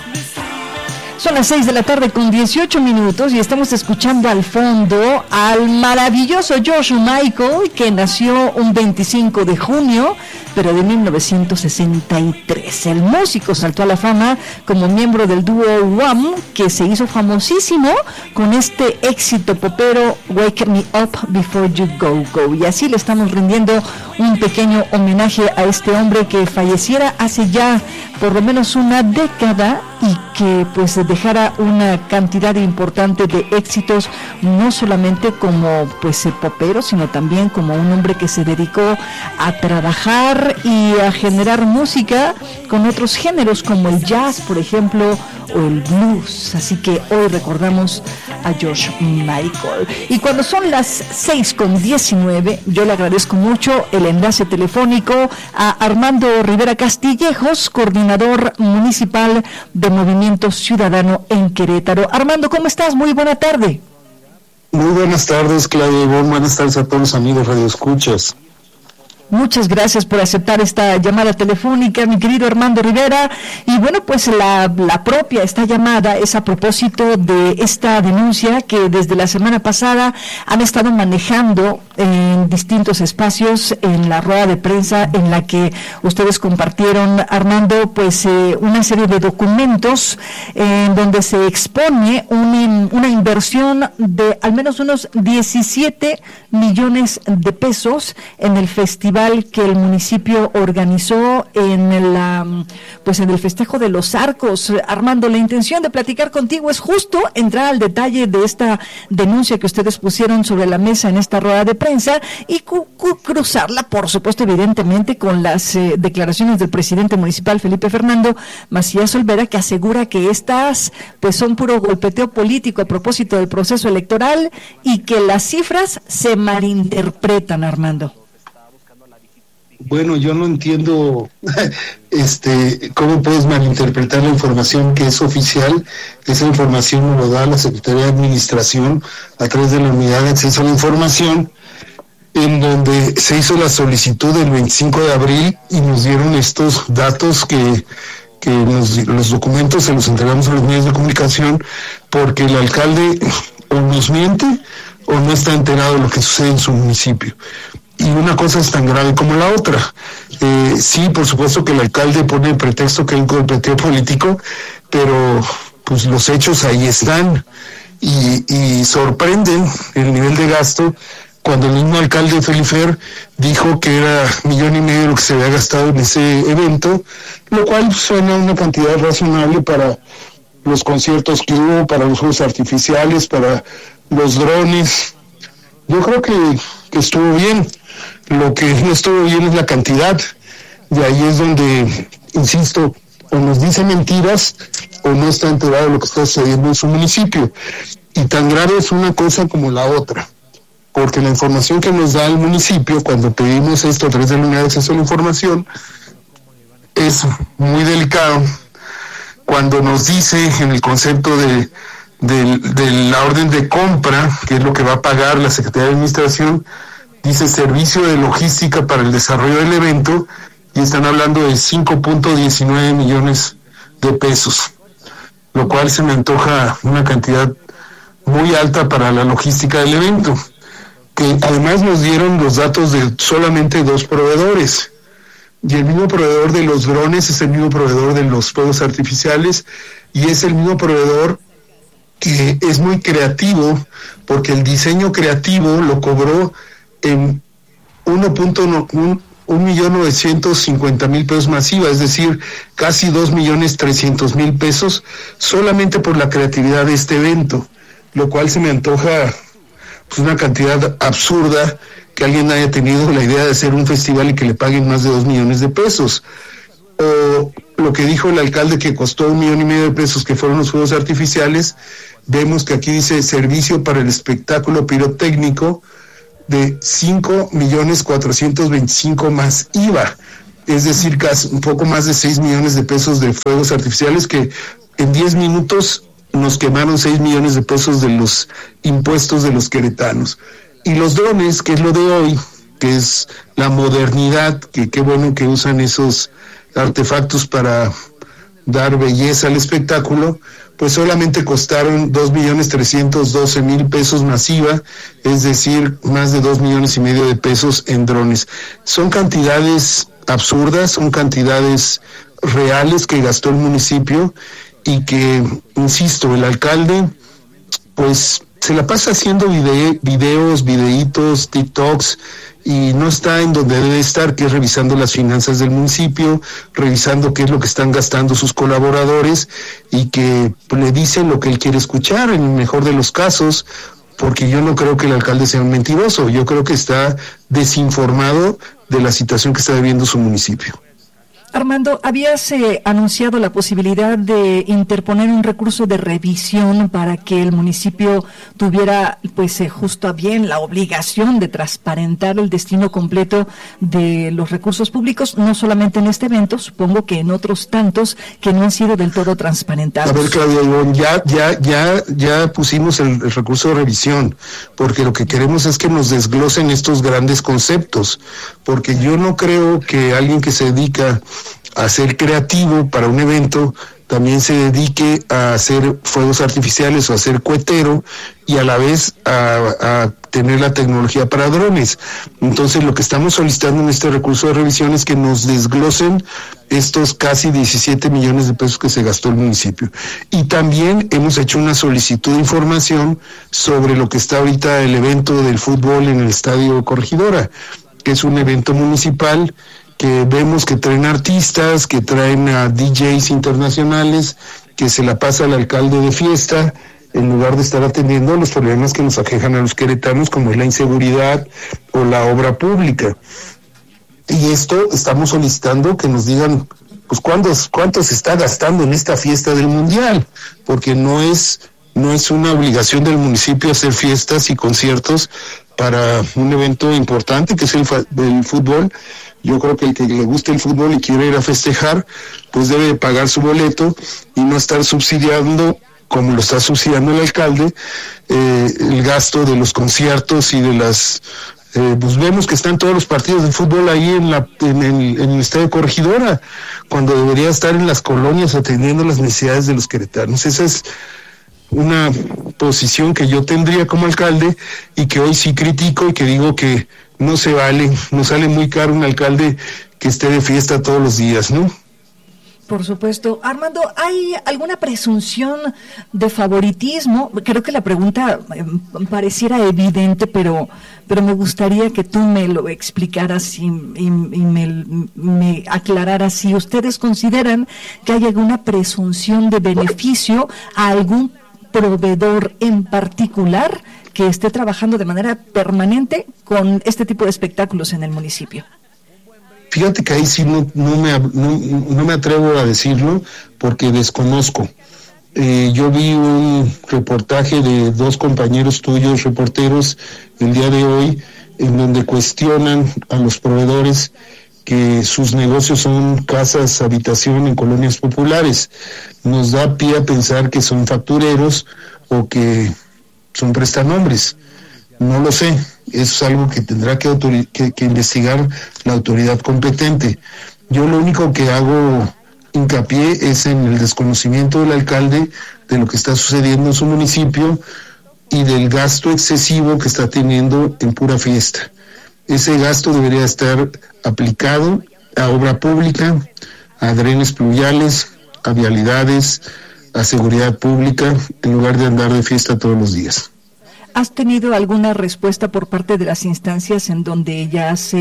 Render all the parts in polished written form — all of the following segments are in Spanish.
Son las 6 de la tarde con 18 minutos y estamos escuchando al fondo al maravilloso George Michael, que nació un 25 de junio, pero de 1963. El músico saltó a la fama como miembro del dúo Wham, que se hizo famosísimo con este éxito popero Wake Me Up Before You Go Go. Y así le estamos rindiendo un pequeño homenaje a este hombre que falleciera hace ya por lo menos una década y que pues dejara una cantidad importante de éxitos, no solamente como pues popero, sino también como un hombre que se dedicó a trabajar y a generar música con otros géneros como el jazz, por ejemplo, o el blues. Así que hoy recordamos a George Michael. Y cuando son las 6:19, yo le agradezco mucho el enlace telefónico a Armando Rivera Castillejos, coordinador municipal de Movimiento Ciudadano en Querétaro. Armando, ¿cómo estás? Muy buena tarde. Muy buenas tardes, Claudia. Buenas tardes a todos los amigos radioescuchas. Muchas gracias por aceptar esta llamada telefónica, mi querido Armando Rivera. Y bueno, pues esta llamada es a propósito de esta denuncia que desde la semana pasada han estado manejando en distintos espacios en la rueda de prensa en la que ustedes compartieron, Armando, pues una serie de documentos en donde se expone una inversión de al menos unos 17 millones de pesos en el festival que el municipio organizó en el festejo de los arcos. Armando, la intención de platicar contigo es justo entrar al detalle de esta denuncia que ustedes pusieron sobre la mesa en esta rueda de prensa y cruzarla, por supuesto, evidentemente, con las declaraciones del presidente municipal Felipe Fernando Macías Olvera, que asegura que estas pues son puro golpeteo político a propósito del proceso electoral y que las cifras se malinterpretan, Armando. Bueno, yo no entiendo cómo puedes malinterpretar la información que es oficial. Esa información lo da la Secretaría de Administración a través de la Unidad de Acceso a la Información, en donde se hizo la solicitud el 25 de abril y nos dieron estos datos que los documentos se los entregamos a los medios de comunicación, porque el alcalde o nos miente o no está enterado de lo que sucede en su municipio. Y una cosa es tan grave como la otra. Sí, por supuesto que el alcalde pone el pretexto que hay un golpeteo político, pero pues los hechos ahí están y sorprenden el nivel de gasto cuando el mismo alcalde Felifer dijo que era 1,5 millones lo que se había gastado en ese evento, lo cual suena una cantidad razonable para los conciertos que hubo, para los juegos artificiales, para los drones. Yo creo que estuvo bien. Lo que no estuvo bien es la cantidad, y ahí es donde, insisto, o nos dice mentiras o no está enterado de lo que está sucediendo en su municipio. Y tan grave es una cosa como la otra, porque la información que nos da el municipio cuando pedimos esto a través de la Unidad de Acceso a la Información es muy delicado. Cuando nos dice en el concepto de la orden de compra, que es lo que va a pagar la Secretaría de Administración, dice servicio de logística para el desarrollo del evento, y están hablando de 5.19 millones de pesos, lo cual se me antoja una cantidad muy alta para la logística del evento, que además nos dieron los datos de solamente 2 proveedores, y el mismo proveedor de los drones es el mismo proveedor de los fuegos artificiales, y es el mismo proveedor que es muy creativo, porque el diseño creativo lo cobró en 1.950.000 pesos masiva, es decir, casi 2.300.000 pesos solamente por la creatividad de este evento, lo cual se me antoja pues una cantidad absurda que alguien haya tenido la idea de hacer un festival y que le paguen más de 2 millones de pesos. O lo que dijo el alcalde, que costó 1,5 millones de pesos, que fueron los fuegos artificiales. Vemos que aquí dice servicio para el espectáculo pirotécnico de 5.425.000 más IVA, es decir, casi un poco más de 6 millones de pesos de fuegos artificiales, que en 10 minutos nos quemaron 6 millones de pesos de los impuestos de los queretanos. Y los drones, que es lo de hoy, que es la modernidad, que qué bueno que usan esos artefactos para dar belleza al espectáculo, pues solamente costaron 2.312.000 pesos masiva, es decir, más de 2,5 millones de pesos en drones. Son cantidades absurdas, son cantidades reales que gastó el municipio y que, insisto, el alcalde pues se la pasa haciendo videos, videitos, TikToks, y no está en donde debe estar, que es revisando las finanzas del municipio, revisando qué es lo que están gastando sus colaboradores, y que le dicen lo que él quiere escuchar, en el mejor de los casos, porque yo no creo que el alcalde sea un mentiroso, yo creo que está desinformado de la situación que está viviendo su municipio. Armando, habías anunciado la posibilidad de interponer un recurso de revisión para que el municipio tuviera, pues, justo a bien la obligación de transparentar el destino completo de los recursos públicos, no solamente en este evento, supongo que en otros tantos que no han sido del todo transparentados. A ver, Claudia Ivonne, ya pusimos el recurso de revisión, porque lo que queremos es que nos desglosen estos grandes conceptos, porque yo no creo que alguien que se dedica a ser creativo para un evento también se dedique a hacer fuegos artificiales o a ser cohetero y a la vez a tener la tecnología para drones. Entonces lo que estamos solicitando en este recurso de revisión es que nos desglosen estos casi 17 millones de pesos que se gastó el municipio. Y también hemos hecho una solicitud de información sobre lo que está ahorita el evento del fútbol en el Estadio Corregidora, que es un evento municipal que vemos que traen artistas, que traen a DJs internacionales, que se la pasa al alcalde de fiesta, en lugar de estar atendiendo los problemas que nos aquejan a los queretanos, como es la inseguridad o la obra pública. Y esto estamos solicitando que nos digan, pues, cuánto se está gastando en esta fiesta del Mundial, porque no es una obligación del municipio hacer fiestas y conciertos para un evento importante que es el fútbol. Yo creo que el que le guste el fútbol y quiere ir a festejar, pues debe pagar su boleto y no estar subsidiando, como lo está subsidiando el alcalde, el gasto de los conciertos y de las... pues vemos que están todos los partidos de fútbol ahí en el Estadio Corregidora, cuando debería estar en las colonias atendiendo las necesidades de los queretanos. Esa es una posición que yo tendría como alcalde y que hoy sí critico y que digo que no se vale, nos sale muy caro un alcalde que esté de fiesta todos los días, ¿no? Por supuesto. Armando, ¿hay alguna presunción de favoritismo? Creo que la pregunta pareciera evidente, pero me gustaría que tú me lo explicaras y me aclararas si ustedes consideran que hay alguna presunción de beneficio a algún proveedor en particular que esté trabajando de manera permanente con este tipo de espectáculos en el municipio. Fíjate que ahí sí no me atrevo a decirlo porque desconozco. Yo vi un reportaje de 2 compañeros tuyos, reporteros, el día de hoy, en donde cuestionan a los proveedores que sus negocios son casas, habitación en colonias populares. Nos da pie a pensar que son factureros o que son prestanombres. No lo sé, eso es algo que tendrá que investigar la autoridad competente. Yo lo único que hago hincapié es en el desconocimiento del alcalde de lo que está sucediendo en su municipio y del gasto excesivo que está teniendo en pura fiesta. Ese gasto debería estar aplicado a obra pública, a drenes pluviales, a vialidades, a seguridad pública, en lugar de andar de fiesta todos los días. ¿Has tenido alguna respuesta por parte de las instancias en donde ya has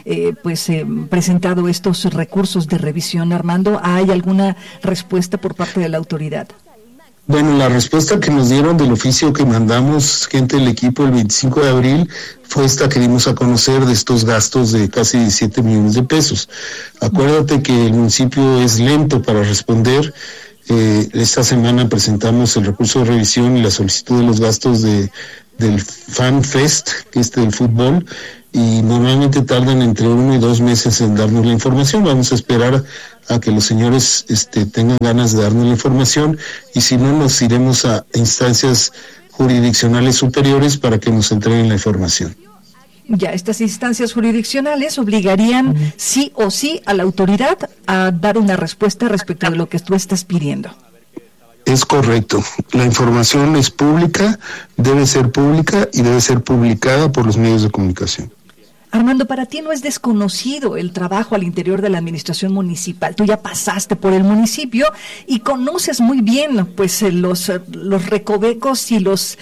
presentado estos recursos de revisión, Armando? ¿Hay alguna respuesta por parte de la autoridad? Bueno, la respuesta que nos dieron del oficio que mandamos gente del equipo el 25 de abril fue esta que dimos a conocer de estos gastos de casi 17 millones de pesos. Acuérdate que el municipio es lento para responder. Esta semana presentamos el recurso de revisión y la solicitud de los gastos del Fan Fest, que es del fútbol, y normalmente tardan entre 1 y 2 meses en darnos la información. Vamos a esperar a que los señores tengan ganas de darnos la información, y si no, nos iremos a instancias jurisdiccionales superiores para que nos entreguen la información. Ya, estas instancias jurisdiccionales obligarían sí o sí a la autoridad a dar una respuesta respecto de lo que tú estás pidiendo. Es correcto. La información es pública, debe ser pública y debe ser publicada por los medios de comunicación. Armando, para ti no es desconocido el trabajo al interior de la administración municipal. Tú ya pasaste por el municipio y conoces muy bien, pues, los recovecos y los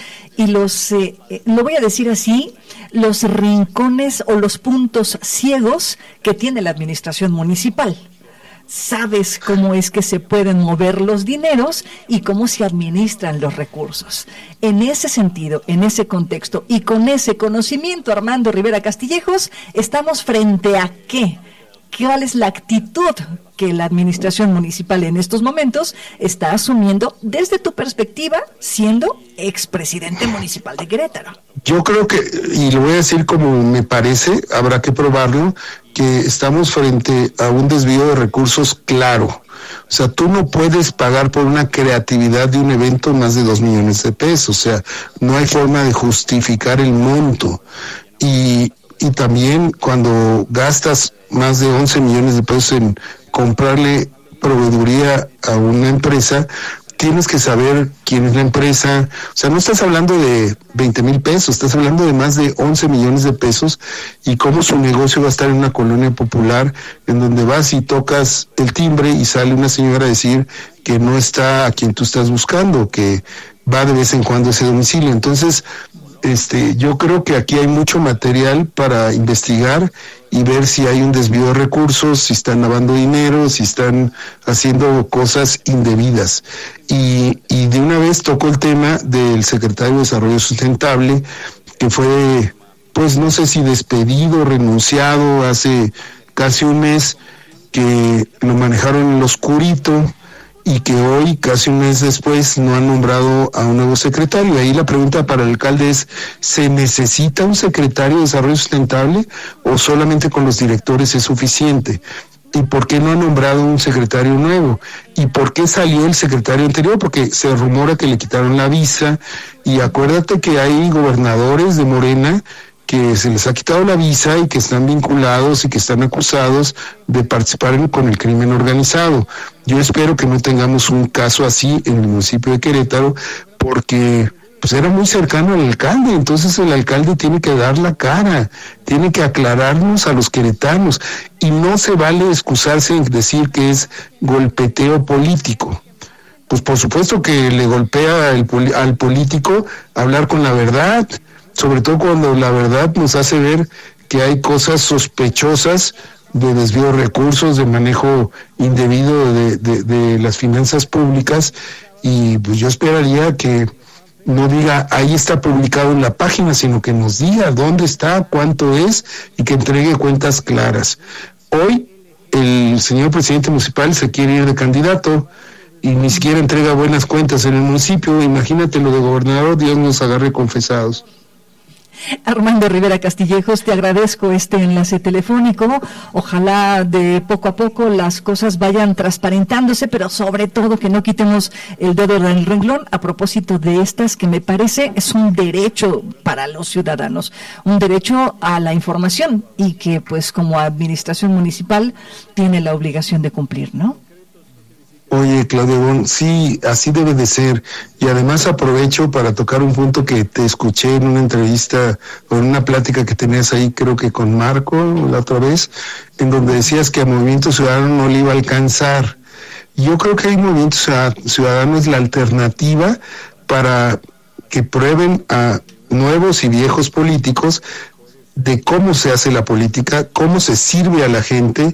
lo voy a decir así, los rincones o los puntos ciegos que tiene la administración municipal. Sabes cómo es que se pueden mover los dineros y cómo se administran los recursos. En ese sentido, en ese contexto y con ese conocimiento, Armando Rivera Castillejos, estamos frente a ¿qué? ¿Cuál es la actitud que la administración municipal en estos momentos está asumiendo desde tu perspectiva, siendo expresidente municipal de Querétaro? Yo creo que, y lo voy a decir como me parece, habrá que probarlo, que estamos frente a un desvío de recursos claro. O sea, tú no puedes pagar por una creatividad de un evento más de 2 millones de pesos. O sea, no hay forma de justificar el monto. Y también cuando gastas más de 11 millones de pesos en comprarle proveeduría a una empresa, tienes que saber quién es la empresa. O sea, no estás hablando de 20 mil pesos, estás hablando de más de 11 millones de pesos y cómo su negocio va a estar en una colonia popular en donde vas y tocas el timbre y sale una señora a decir que no está a quien tú estás buscando, que va de vez en cuando a ese domicilio. Entonces, yo creo que aquí hay mucho material para investigar y ver si hay un desvío de recursos, si están lavando dinero, si están haciendo cosas indebidas. Y de una vez tocó el tema del secretario de Desarrollo Sustentable, que fue, pues no sé si despedido o renunciado hace casi un mes, que lo manejaron en lo oscurito, y que hoy, casi un mes después, no han nombrado a un nuevo secretario. Ahí la pregunta para el alcalde es, ¿se necesita un secretario de Desarrollo Sustentable o solamente con los directores es suficiente? ¿Y por qué no ha nombrado un secretario nuevo? ¿Y por qué salió el secretario anterior? Porque se rumora que le quitaron la visa, y acuérdate que hay gobernadores de Morena que se les ha quitado la visa y que están vinculados y que están acusados de participar con el crimen organizado. Yo espero que no tengamos un caso así en el municipio de Querétaro, porque pues era muy cercano al alcalde. Entonces el alcalde tiene que dar la cara, tiene que aclararnos a los queretanos, y no se vale excusarse en decir que es golpeteo político. Pues por supuesto que le golpea al político hablar con la verdad, sobre todo cuando la verdad nos hace ver que hay cosas sospechosas de desvío de recursos, de manejo indebido de las finanzas públicas, y pues yo esperaría que no diga, ahí está publicado en la página, sino que nos diga dónde está, cuánto es, y que entregue cuentas claras. Hoy el señor presidente municipal se quiere ir de candidato y ni siquiera entrega buenas cuentas en el municipio. Imagínate lo de gobernador, Dios nos agarre confesados. Armando Rivera Castillejos, te agradezco este enlace telefónico. Ojalá de poco a poco las cosas vayan transparentándose, pero sobre todo que no quitemos el dedo del renglón a propósito de estas, que me parece es un derecho para los ciudadanos, un derecho a la información, y que pues como administración municipal tiene la obligación de cumplir, ¿no? Oye, Claudio, sí, así debe de ser. Y además aprovecho para tocar un punto que te escuché en una entrevista o en una plática que tenías ahí, creo que con Marco la otra vez, en donde decías que a Movimiento Ciudadano no le iba a alcanzar. Yo creo que el Movimiento Ciudadano es la alternativa para que prueben a nuevos y viejos políticos de cómo se hace la política, cómo se sirve a la gente,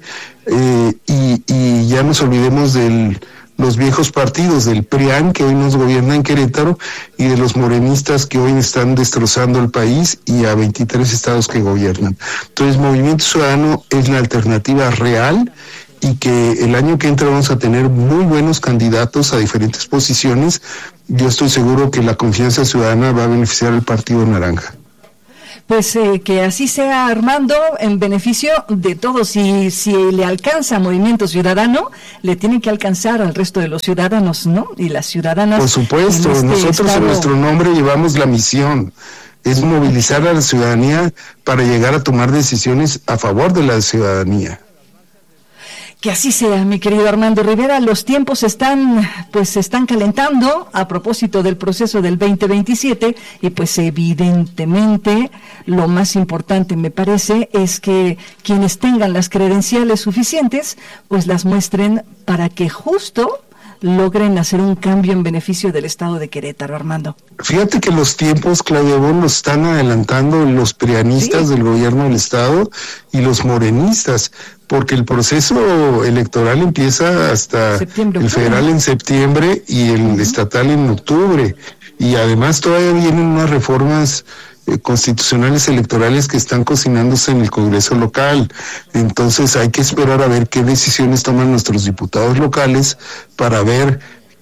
y ya nos olvidemos de los viejos partidos, del PRIAN que hoy nos gobierna en Querétaro, y de los morenistas que hoy están destrozando el país y a 23 estados que gobiernan. Entonces, Movimiento Ciudadano es la alternativa real, y que el año que entra vamos a tener muy buenos candidatos a diferentes posiciones. Yo estoy seguro que la confianza ciudadana va a beneficiar al Partido Naranja. Pues que así sea, Armando, en beneficio de todos. Si le alcanza a Movimiento Ciudadano, le tiene que alcanzar al resto de los ciudadanos, ¿no? Y las ciudadanas. Por supuesto, nosotros en nuestro nombre llevamos la misión. es movilizar a la ciudadanía para llegar a tomar decisiones a favor de la ciudadanía. Que así sea, mi querido Armando Rivera. Los tiempos se están calentando a propósito del proceso del 2027 y pues evidentemente lo más importante me parece es que quienes tengan las credenciales suficientes pues las muestren para que justo logren hacer un cambio en beneficio del estado de Querétaro, Armando. Fíjate que los tiempos, Claudia Bon, los están adelantando los prianistas del gobierno del estado y los morenistas, porque el proceso electoral empieza hasta el federal en septiembre y el estatal en octubre, y además todavía vienen unas reformas constitucionales electorales que están cocinándose en el Congreso local. Entonces hay que esperar a ver qué decisiones toman nuestros diputados locales para ver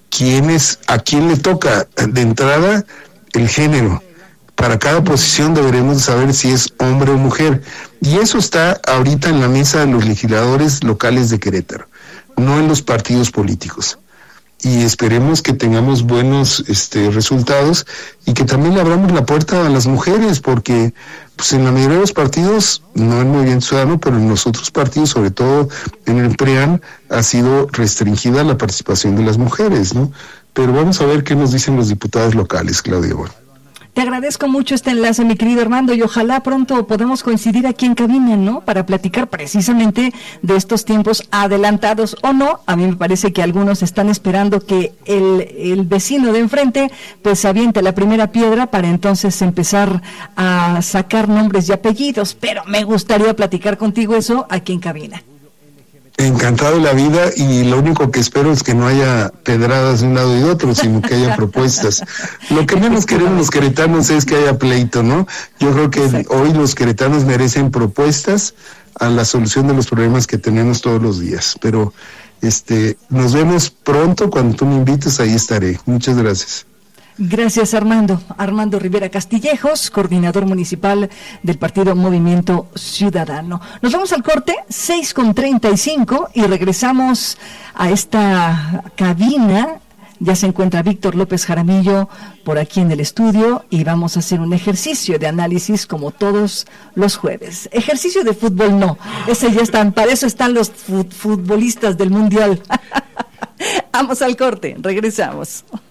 a quién le toca de entrada el género. Para cada posición deberemos saber si es hombre o mujer, y eso está ahorita en la mesa de los legisladores locales de Querétaro, no en los partidos políticos. Y esperemos que tengamos buenos resultados y que también le abramos la puerta a las mujeres, porque pues en la mayoría de los partidos, no en Movimiento Ciudadano, pero en los otros partidos, sobre todo en el PRIAN, ha sido restringida la participación de las mujeres, ¿no? Pero vamos a ver qué nos dicen los diputados locales, Claudia. Te agradezco mucho este enlace, mi querido Armando, y ojalá pronto podamos coincidir aquí en cabina, ¿no? Para platicar precisamente de estos tiempos adelantados o no. A mí me parece que algunos están esperando que el vecino de enfrente pues aviente la primera piedra para entonces empezar a sacar nombres y apellidos, pero me gustaría platicar contigo eso aquí en cabina. Encantado de la vida, y lo único que espero es que no haya pedradas de un lado y de otro, sino que haya propuestas. Lo que menos queremos los queretanos es que haya pleito, ¿no? Yo creo que hoy los queretanos merecen propuestas a la solución de los problemas que tenemos todos los días. Pero nos vemos pronto, cuando tú me invites, ahí estaré. Muchas gracias. Gracias, Armando. Armando Rivera Castillejos, coordinador municipal del partido Movimiento Ciudadano. Nos vamos al corte, 6:35, y regresamos a esta cabina. Ya se encuentra Víctor López Jaramillo por aquí en el estudio y vamos a hacer un ejercicio de análisis como todos los jueves. Ejercicio de fútbol no, ese ya están, para eso están los futbolistas del Mundial. Vamos al corte, regresamos.